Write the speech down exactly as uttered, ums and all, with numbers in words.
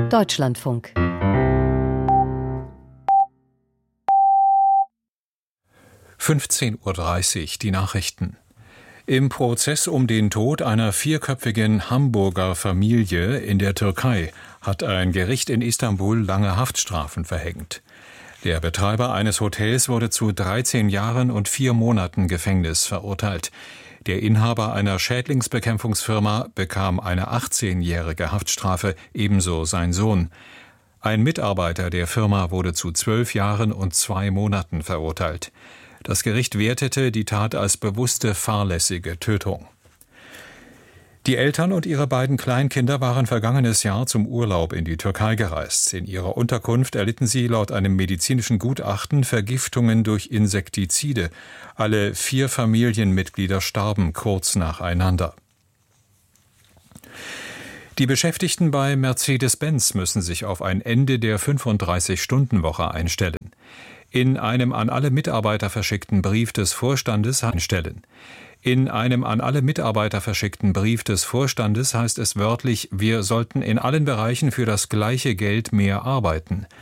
Deutschlandfunk. fünfzehn Uhr dreißig, die Nachrichten. Im Prozess um den Tod einer vierköpfigen Hamburger Familie in der Türkei hat ein Gericht in Istanbul lange Haftstrafen verhängt. Der Betreiber eines Hotels wurde zu dreizehn Jahren und vier Monaten Gefängnis verurteilt. Der Inhaber einer Schädlingsbekämpfungsfirma bekam eine achtzehnjährige Haftstrafe, ebenso sein Sohn. Ein Mitarbeiter der Firma wurde zu zwölf Jahren und zwei Monaten verurteilt. Das Gericht wertete die Tat als bewusste fahrlässige Tötung. Die Eltern und ihre beiden Kleinkinder waren vergangenes Jahr zum Urlaub in die Türkei gereist. In ihrer Unterkunft erlitten sie laut einem medizinischen Gutachten Vergiftungen durch Insektizide. Alle vier Familienmitglieder starben kurz nacheinander. Die Beschäftigten bei Mercedes-Benz müssen sich auf ein Ende der fünfunddreißig-Stunden-Woche einstellen. In einem an alle Mitarbeiter verschickten Brief des Vorstandes einstellen. In einem an alle Mitarbeiter verschickten Brief des Vorstandes heißt es wörtlich, wir sollten in allen Bereichen für das gleiche Geld mehr arbeiten.